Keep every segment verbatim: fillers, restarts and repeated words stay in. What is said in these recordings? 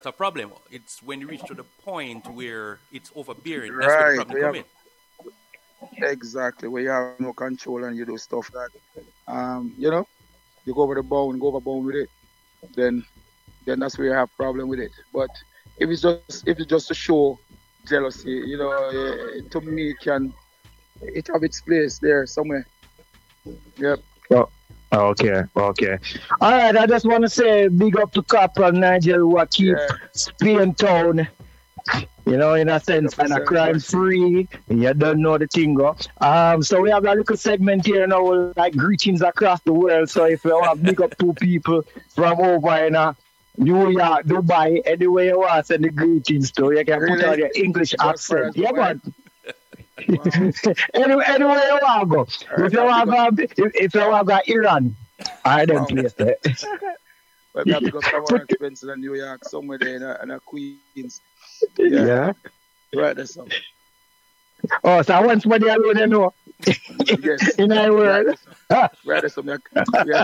a problem. It's when you reach to the point where it's overbearing. That's where the Right. problem We come have in. exactly where you have no control and you do stuff that um, you know, you go over the bone, go over bone with it, then then that's where you have problem with it. But if it's just if it's just to show jealousy, you know, eh, to me it can it have its place there somewhere. Yep. Oh, okay, okay. All right, I just want to say big up to Corporal Nigel who a keep Yeah. Spain town, you know, in a sense, and a one hundred percent crime mercy. free. You don't know the thing, go. Um, so we have a little segment here now, like greetings across the world. So if you have big up two people from over in uh, New York, Dubai, anywhere you want, send the greetings to. You can put on Really? your English Just for accent. us, Yeah, boy. man. Wow. Any, anywhere you want to go. All If right, you I want pick to up. go, if, if you want to go Iran, I don't Wow. place there. Well, I pick up Put, Cameron Spencer in New York, somewhere there in a, in a Queens. Yeah. yeah. Right, that's some. Oh, so I want somebody alone, you know. Yes. In a Right, word. that's some. Right, that's some. Yes,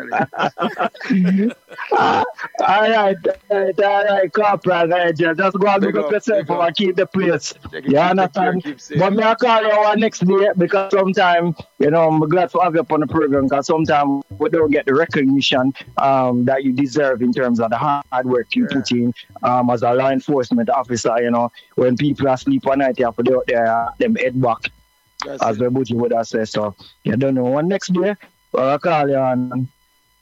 definitely. Ah, all right, all right, all right, Corporal Nigel. Just go and Big look up up, yourself big up. and keep the place. Take, You it, keep, take care and understand? keep But safe. me I call you our next day because sometimes, you know, I'm glad to have you up on the program because sometimes we don't get the recognition um, that you deserve in terms of the hard work you Yeah, put in um, as a law enforcement officer. You know, when people are asleep at night, you have to do out there, uh, them head back, that's as it. the butcher would have said. So, you don't know. One next day, well, I call you and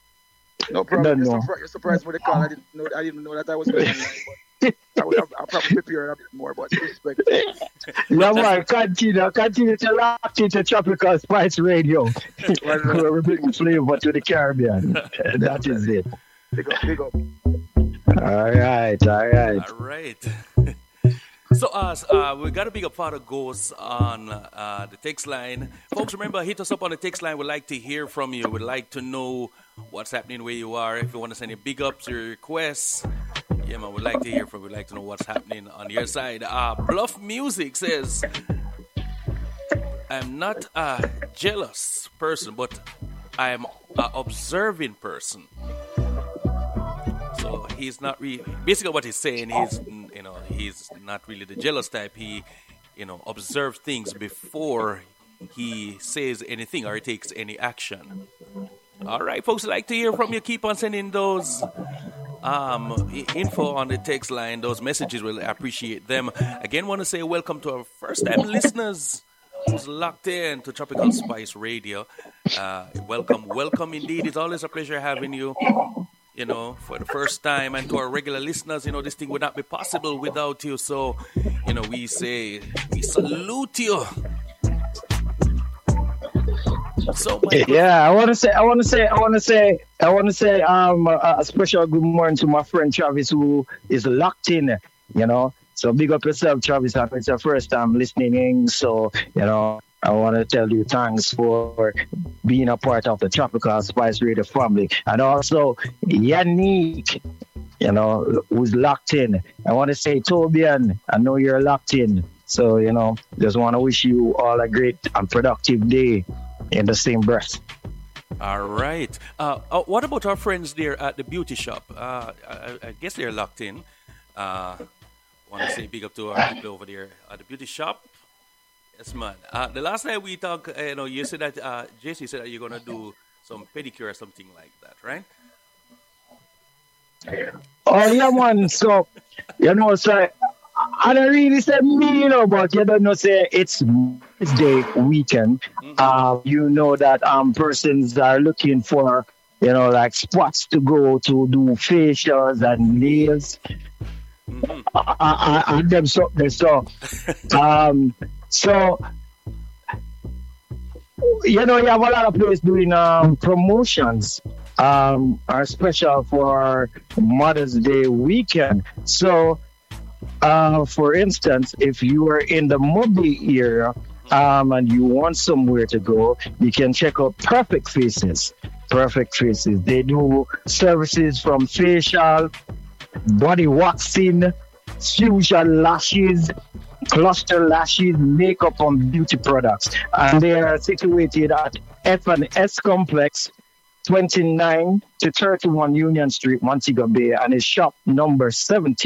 No I problem. don't You're, know. surpri- you're surprised with the call. I didn't know. I didn't know that I was going on. But I would have. I'll probably prepare a bit more. But respect. Yeah, Just man, continue, continue to lock into Tropical Spice Radio, Right now. where we bring flavor to the Caribbean. That is Definitely. it. Big up. Big up. All right, all right. all right. So, uh, s- uh, we got a big up Father Ghost on uh, the text line. Folks, remember, hit us up on the text line. We'd like to hear from you. We'd like to know what's happening where you are. If you want to send your big ups, your requests, yeah, man, we'd like to hear from you. We'd like to know what's happening on your side. Uh, Bluff Music says, I'm not a jealous person, but I'm an observing person. So he's not really. Basically, what he's saying is, mm, you know, he's not really the jealous type. He, you know, observes things before he says anything or he takes any action. All right, folks, I'd like to hear from you. Keep on sending those um, i- info on the text line. Those messages, we'll appreciate them. Again, want to say welcome to our first-time listeners who's locked in to Tropical Spice Radio. Uh, welcome, welcome indeed. It's always a pleasure having you. You know, for the first time, and to our regular listeners, you know, this thing would not be possible without you. So, you know, we say we salute you. So, my good Yeah, I want to say, I want to say, I want to say, I want to say, um, a, a special good morning to my friend Travis who is locked in. You know, so big up yourself, Travis. I know it's your first time listening in, so you know, I want to tell you thanks for being a part of the Tropical Spice Radio family, and also Yannick, you know, who's locked in. I want to say Tobian, I know you're locked in. So, you know, just want to wish you all a great and productive day in the same breath. All right. Uh, uh, what about our friends there at the beauty shop? Uh, I, I guess they're locked in. Uh, want to say big up to our people over there at the beauty shop. Yes, man. Uh, the last night we talked, uh, you know, you said that, uh, J C said that you're going to do some pedicure or something like that, right? Oh, yeah, man. So, you know, so I don't really say me, you know, but you don't know, say it's Day weekend. Mm-hmm. Uh, you know that um persons are looking for, you know, like spots to go to do facials and nails. Mm-hmm. I, I, I, them so, so, um, so you know, you have a lot of places doing um, promotions um, are special for Mother's Day weekend. So, uh, for instance, if you are in the Moby area um, and you want somewhere to go, you can check out Perfect Faces. Perfect Faces. They do services from facial, body waxing, fusion lashes, cluster lashes, makeup, and beauty products. And they are situated at F and S Complex, twenty-nine to thirty-one Union Street, Montego Bay, and his shop number seventy.